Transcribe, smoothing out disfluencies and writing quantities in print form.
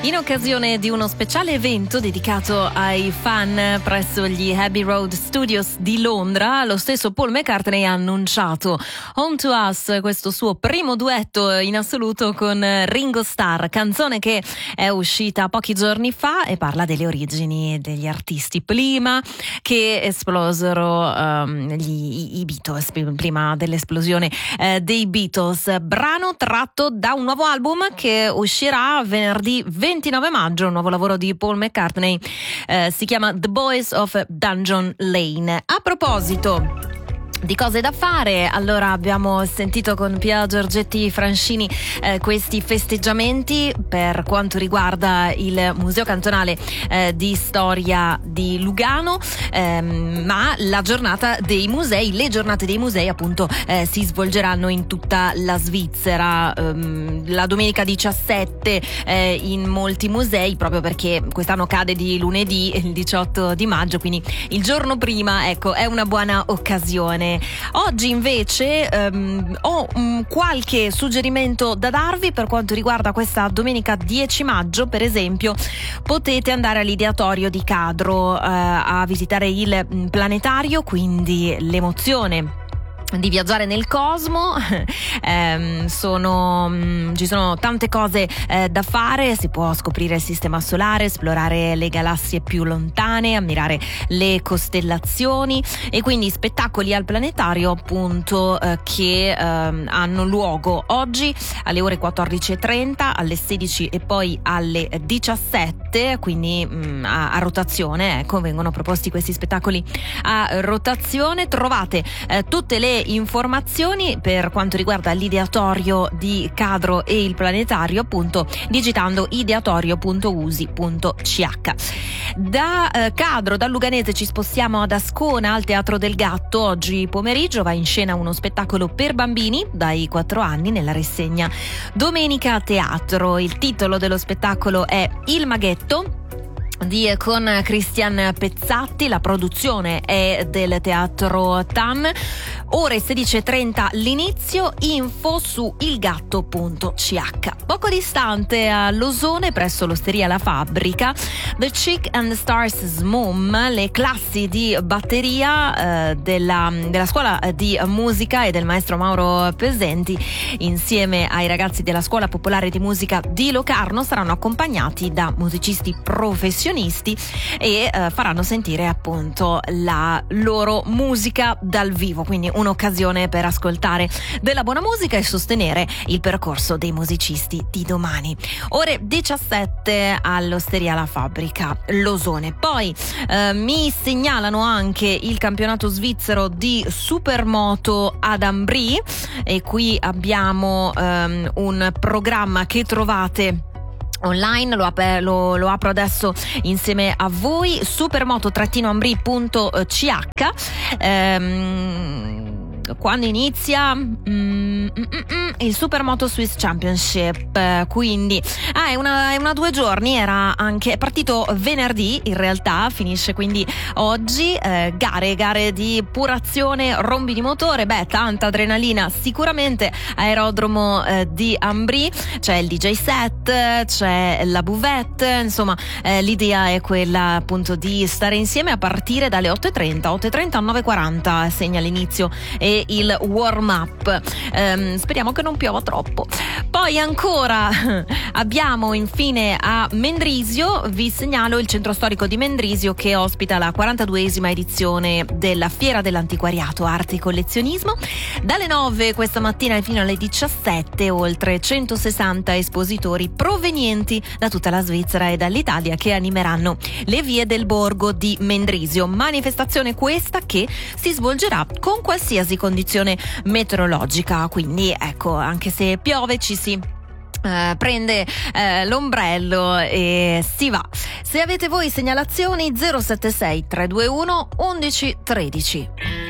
In occasione di uno speciale evento dedicato ai fan presso gli Abbey Road Studios di Londra, lo stesso Paul McCartney ha annunciato Home to Us, questo suo primo duetto in assoluto con Ringo Starr, canzone che è uscita pochi giorni fa e parla delle origini degli artisti prima che esplosero i Beatles, prima dell'esplosione dei Beatles. Brano tratto da un nuovo album che uscirà venerdì 29 maggio, un nuovo lavoro di Paul McCartney, si chiama The Boys of Dungeon Lane. A proposito di cose da fare, allora abbiamo sentito con Pia Giorgetti Francini questi festeggiamenti per quanto riguarda il Museo Cantonale di Storia di Lugano, ma la giornata dei musei, le giornate dei musei appunto si svolgeranno in tutta la Svizzera, la domenica 17 in molti musei, proprio perché quest'anno cade di lunedì, il 18 di maggio, quindi il giorno prima, ecco, è una buona occasione. Oggi invece ho qualche suggerimento da darvi per quanto riguarda questa domenica 10 maggio. Per esempio, potete andare all'Ideatorio di Cadro a visitare il planetario, quindi l'emozione di viaggiare nel cosmo. Ci sono tante cose da fare, si può scoprire il sistema solare, esplorare le galassie più lontane, ammirare le costellazioni e quindi spettacoli al planetario appunto che hanno luogo oggi alle ore 14:30, alle 16 e poi alle 17, quindi a rotazione, ecco, vengono proposti questi spettacoli a rotazione. Trovate tutte le informazioni per quanto riguarda l'ideatorio di Cadro e il planetario appunto digitando ideatorio.usi.ch. Da Cadro, dal Luganese, ci spostiamo ad Ascona al Teatro del Gatto. Oggi pomeriggio va in scena uno spettacolo per bambini dai 4 anni nella rassegna Domenica Teatro. Il titolo dello spettacolo è Il Maghetto con Cristian Pezzatti, la produzione è del Teatro TAN. Ore 16:30 l'inizio, info su ilgatto.ch. Poco distante a Losone, presso l'Osteria La Fabbrica, The Chick and the Stars Mom, le classi di batteria della scuola di musica e del maestro Mauro Pesenti, insieme ai ragazzi della Scuola Popolare di Musica di Locarno, saranno accompagnati da musicisti professionisti e faranno sentire appunto la loro musica dal vivo, quindi un'occasione per ascoltare della buona musica e sostenere il percorso dei musicisti di domani. Ore 17 all'Osteria La Fabbrica, Losone. Poi mi segnalano anche il campionato svizzero di Supermoto ad Ambri e qui abbiamo un programma che trovate online, lo apro adesso insieme a voi, supermoto-ambri.ch. Quando inizia il Supermoto Swiss Championship, quindi è una 2 giorni, è partito venerdì, in realtà finisce quindi oggi. Gare di purazione, rombi di motore, tanta adrenalina sicuramente. Aerodromo di Ambri, c'è il DJ set, c'è la buvette, insomma l'idea è quella appunto di stare insieme a partire dalle 8:30 a 9:40 segna l'inizio e il warm up. Speriamo che non piova troppo. Poi ancora abbiamo infine a Mendrisio, vi segnalo il centro storico di Mendrisio che ospita la 42esima edizione della Fiera dell'Antiquariato, Arte e Collezionismo. Dalle 9 questa mattina fino alle 17 oltre 160 espositori provenienti da tutta la Svizzera e dall'Italia che animeranno le vie del borgo di Mendrisio. Manifestazione questa che si svolgerà con qualsiasi condizione meteorologica, quindi ecco, anche se piove ci si prende l'ombrello e si va. Se avete voi segnalazioni 076 321 11 13.